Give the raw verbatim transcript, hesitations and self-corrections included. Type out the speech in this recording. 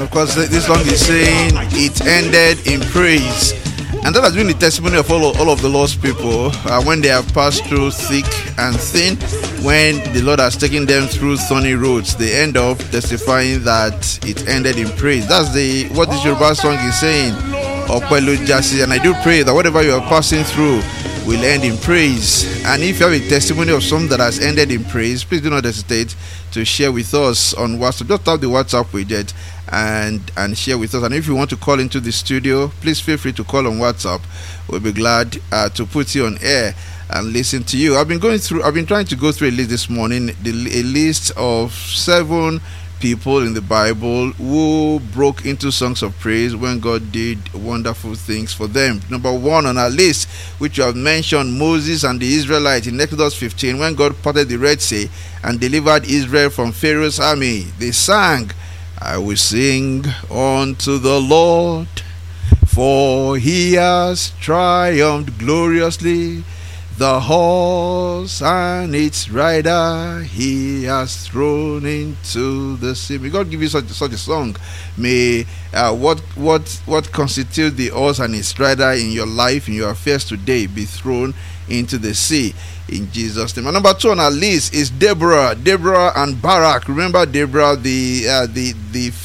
And of course, this song is saying it ended in praise. And that has been the testimony of all, all of the lost people uh, when they have passed through thick and thin, when the Lord has taken them through thorny roads, they end up testifying that it ended in praise. That's the what this Yoruba song is saying. And I do pray that whatever you are passing through will end in praise. And if you have a testimony of something that has ended in praise, please do not hesitate to share with us on WhatsApp. Just tap the WhatsApp widget and and share with us. And if you want to call into the studio, please feel free to call on WhatsApp. We'll be glad uh, to put you on air and listen to you. I've been going through I've been trying to go through a list this morning, the, a list of seven people in the Bible who broke into songs of praise when God did wonderful things for them. Number one on our list, which you have mentioned, Moses and the Israelites in Exodus fifteen, when God parted the Red Sea and delivered Israel from Pharaoh's army. They sang, I will sing unto the Lord, for he has triumphed gloriously. The horse and its rider he has thrown into the sea. May God give you such, such a song. May uh, what what what constitutes the horse and its rider in your life, in your affairs today, be thrown into the sea in Jesus' name. And number two on our list is Deborah, Deborah and Barak. Remember Deborah, the uh, the the